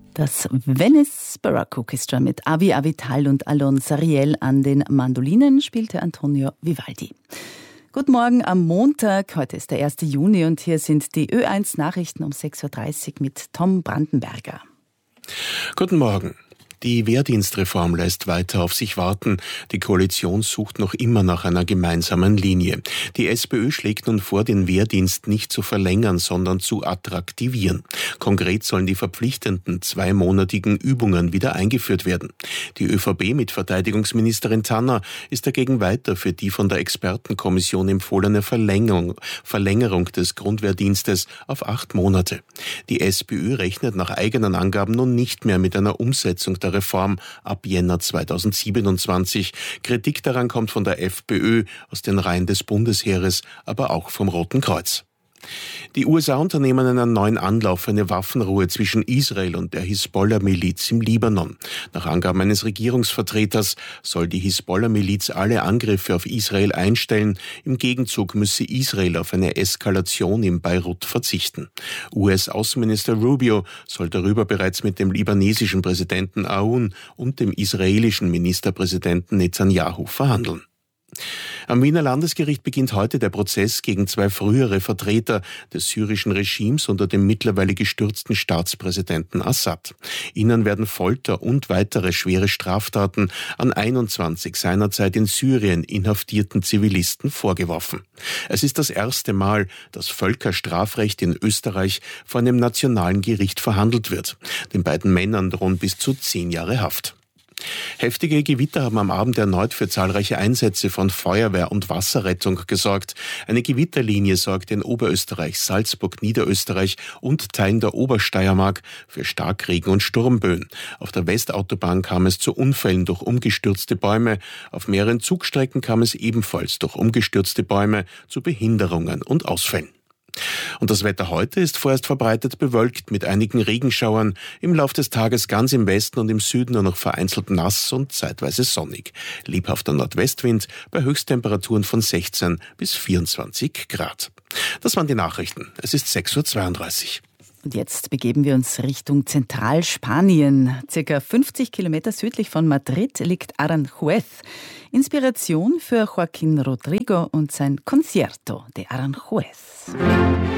Das Venice Baroque Orchestra mit Avi Avital und Alon Sariel an den Mandolinen spielte Antonio Vivaldi. Guten Morgen am Montag, heute ist der 1. Juni und hier sind die Ö1 Nachrichten um 6.30 Uhr mit Tom Brandenberger. Guten Morgen. Die Wehrdienstreform lässt weiter auf sich warten. Die Koalition sucht noch immer nach einer gemeinsamen Linie. Die SPÖ schlägt nun vor, den Wehrdienst nicht zu verlängern, sondern zu attraktivieren. Konkret sollen die verpflichtenden 2-monatigen Übungen wieder eingeführt werden. Die ÖVP mit Verteidigungsministerin Tanner ist dagegen weiter für die von der Expertenkommission empfohlene Verlängerung des Grundwehrdienstes auf 8 Monate. Die SPÖ rechnet nach eigenen Angaben nun nicht mehr mit einer Umsetzung der Reform ab Jänner 2027. Kritik daran kommt von der FPÖ, aus den Reihen des Bundesheeres, aber auch vom Roten Kreuz. Die USA unternehmen einen neuen Anlauf für eine Waffenruhe zwischen Israel und der Hisbollah-Miliz im Libanon. Nach Angaben eines Regierungsvertreters soll die Hisbollah-Miliz alle Angriffe auf Israel einstellen. Im Gegenzug müsse Israel auf eine Eskalation in Beirut verzichten. US-Außenminister Rubio soll darüber bereits mit dem libanesischen Präsidenten Aoun und dem israelischen Ministerpräsidenten Netanyahu verhandeln. Am Wiener Landesgericht beginnt heute der Prozess gegen 2 frühere Vertreter des syrischen Regimes unter dem mittlerweile gestürzten Staatspräsidenten Assad. Ihnen werden Folter und weitere schwere Straftaten an 21 seinerzeit in Syrien inhaftierten Zivilisten vorgeworfen. Es ist das erste Mal, dass Völkerstrafrecht in Österreich vor einem nationalen Gericht verhandelt wird. Den beiden Männern drohen bis zu 10 Jahre Haft. Heftige Gewitter haben am Abend erneut für zahlreiche Einsätze von Feuerwehr und Wasserrettung gesorgt. Eine Gewitterlinie sorgte in Oberösterreich, Salzburg, Niederösterreich und Teilen der Obersteiermark für Starkregen und Sturmböen. Auf der Westautobahn kam es zu Unfällen durch umgestürzte Bäume. Auf mehreren Zugstrecken kam es ebenfalls durch umgestürzte Bäume zu Behinderungen und Ausfällen. Und das Wetter heute ist vorerst verbreitet bewölkt mit einigen Regenschauern. Im Lauf des Tages ganz im Westen und im Süden nur noch vereinzelt nass und zeitweise sonnig. Lebhafter Nordwestwind bei Höchsttemperaturen von 16 bis 24 Grad. Das waren die Nachrichten. Es ist 6.32 Uhr. Und jetzt begeben wir uns Richtung Zentralspanien. Circa 50 Kilometer südlich von Madrid liegt Aranjuez. Inspiration für Joaquín Rodrigo und sein Concierto de Aranjuez.